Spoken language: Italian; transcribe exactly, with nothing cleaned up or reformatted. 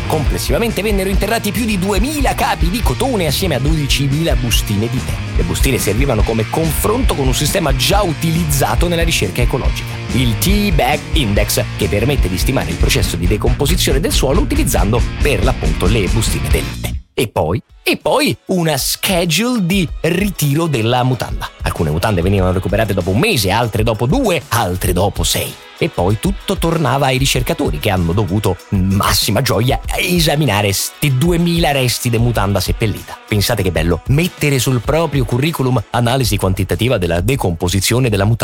Complessivamente vennero interrati più di duemila capi di cotone assieme a dodicimila bustine di tè. Le bustine servivano come confronto con un sistema già utilizzato nella ricerca ecologica, il Tea Bag Index, che permette di stimare il processo di decomposizione del suolo utilizzando per l'appunto le bustine del tè. E poi, e poi una schedule di ritiro della mutanda. Alcune mutande venivano recuperate dopo un mese, altre dopo due, altre dopo sei. E poi tutto tornava ai ricercatori, che hanno dovuto, massima gioia, esaminare sti duemila resti di mutanda seppellita. Pensate che bello mettere sul proprio curriculum analisi quantitativa della decomposizione della mutanda.